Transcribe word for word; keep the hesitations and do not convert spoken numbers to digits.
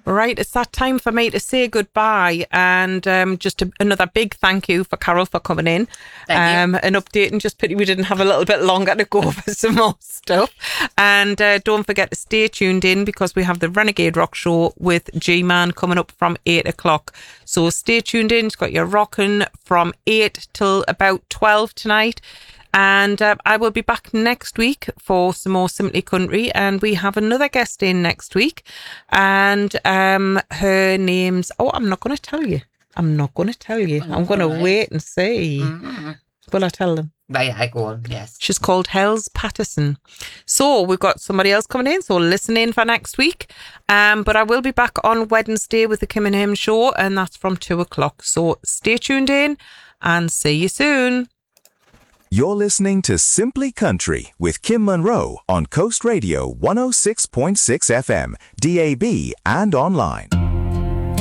Right, it's that time for me to say goodbye, and um, just a, another big thank you for Carol for coming in. Thank um, An update, and just pity we didn't have a little bit longer to go over some more stuff. And uh, don't forget to stay tuned in, because we have the Renegade Rock Show with G-Man coming up from eight o'clock. So stay tuned in. It's got your rocking from eight till about twelve tonight. And uh, I will be back next week for some more Simply Country, and we have another guest in next week, and um, her name's, oh, I'm not going to tell you. I'm not going to tell you. Oh, I'm going to right. wait and see. Mm-hmm. Will I tell them? Right, I go on, yes. She's called Hells Patterson. So we've got somebody else coming in, so listen in for next week. Um, but I will be back on Wednesday with the Kim and Him show, and that's from two o'clock. So stay tuned in and see you soon. You're listening to Simply Country with Kim Monroe on Coast Radio one oh six point six F M, D A B, and online.